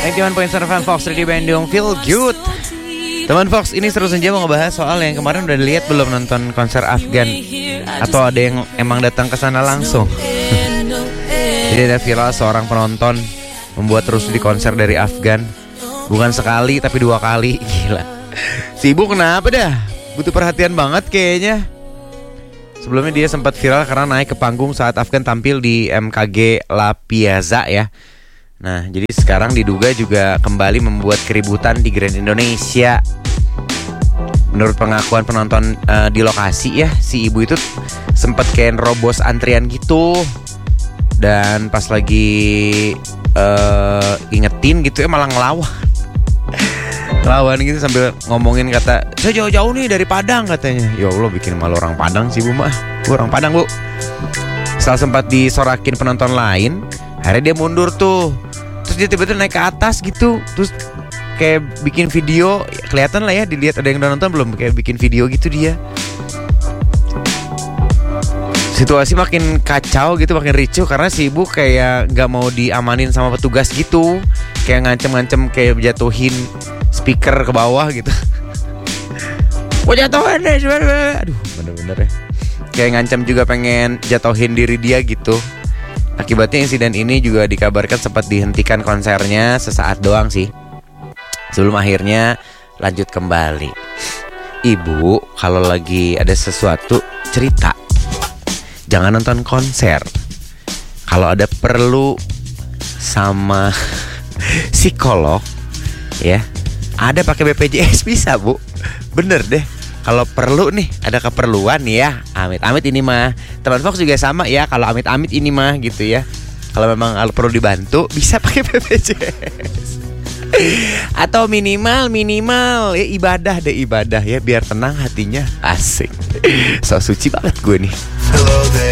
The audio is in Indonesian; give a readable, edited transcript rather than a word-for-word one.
91.7 Fox Radio Bandung, Feel Good. Teman Fox, ini seru senja mau ngebahas soal yang kemarin udah dilihat belum nonton konser Afgan, atau ada yang emang datang ke sana langsung. Jadi ada viral seorang penonton membuat terus di konser dari Afgan. Bukan sekali tapi 2 kali. Gila. Si ibu kenapa dah? Butuh perhatian banget kayaknya. Sebelumnya dia sempat viral karena naik ke panggung saat Afgan tampil di MKG La Piazza ya. Nah, jadi sekarang diduga juga kembali membuat keributan di Grand Indonesia. Menurut pengakuan penonton di lokasi ya, si ibu itu sempat kayak robos antrian gitu. Dan pas lagi ingetin gitu ya malah ngelawan gitu sambil ngomongin kata, "Saya jauh-jauh nih dari Padang," katanya. Ya Allah, bikin malu orang Padang sih bu mah. Bu orang Padang bu. Setelah sempat disorakin penonton lain, akhirnya dia mundur tuh. Terus dia tiba-tiba naik ke atas gitu. Terus kayak bikin video. Kelihatan lah ya, dilihat ada yang udah nonton belum. Kayak bikin video gitu dia. Situasi makin kacau gitu, makin ricuh. Karena si ibu kayak gak mau diamanin sama petugas gitu. Kayak ngancem-ngancem, kayak jatuhin speaker ke bawah gitu. Mau jatuhin deh. Aduh, bener-bener ya. Kayak ngancem juga pengen jatuhin diri dia gitu. Akibatnya insiden ini juga dikabarkan sempat dihentikan konsernya sesaat doang sih, sebelum akhirnya lanjut kembali. Ibu, kalau lagi ada sesuatu cerita, jangan nonton konser. Kalau ada perlu sama psikolog ya, ada pakai BPJS bisa bu. Bener deh. Kalau perlu nih, ada keperluan ya, amit-amit ini mah. Teman Fox juga sama ya, kalau amit-amit ini mah gitu ya. Kalau memang perlu dibantu, bisa pakai BPJS. Atau minimal ya ibadah ya, biar tenang hatinya. Asik. So suci banget gue nih.